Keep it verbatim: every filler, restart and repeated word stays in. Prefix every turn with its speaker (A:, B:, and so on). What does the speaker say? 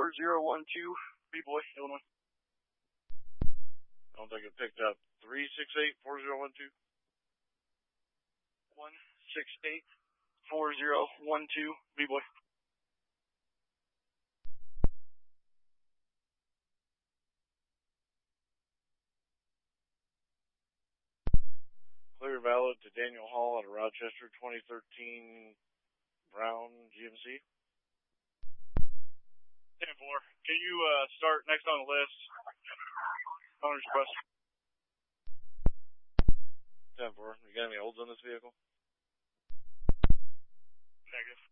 A: four zero one two, B-Boy, Illinois.
B: I don't think it picked up. three six eight, four zero one two.
A: one six eight, four zero one two, B-Boy.
B: Clear valid to Daniel Hall out of Rochester, twenty thirteen Brown G M C.
A: ten four, can you uh, start next on the list? Owner's request.
B: ten four, you got any holds on this vehicle?
A: Negative.